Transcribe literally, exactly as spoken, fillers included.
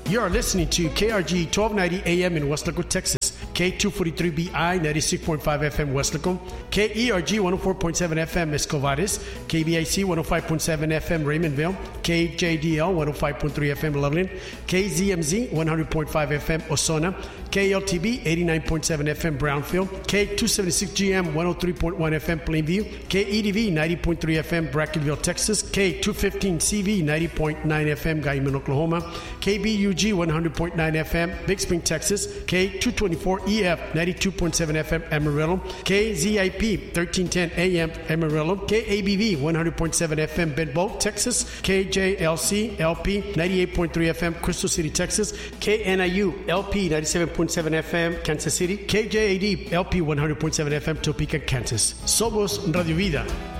You are listening to K R G twelve ninety A M in Weslaco, Texas. K two forty-three B I ninety-six point five F M Weslaco, K E R G one oh four point seven F M Escovares, K B I C one oh five point seven F M Raymondville, K J D L one oh five point three F M Loveland, K Z M Z one hundred point five F M Ozona, K L T B eighty-nine point seven F M Brownfield, K two seventy-six G M one oh three point one F M Plainview, K E D V ninety point three F M Brackenville, Texas, K two fifteen C V ninety point nine F M Guyman, Oklahoma, K B U G one hundred point nine F M Big Spring, Texas, K two twenty-four E F ninety-two point seven F M Amarillo, K Z I P thirteen ten A M Amarillo, K A B V one hundred point seven F M Bedboe, Texas, K J L C L P ninety-eight point three F M Crystal City, Texas, K N I U L P ninety-seven point seven F M Kansas City, K J A D L P one hundred point seven F M Topeka, Kansas. Somos Radio Vida.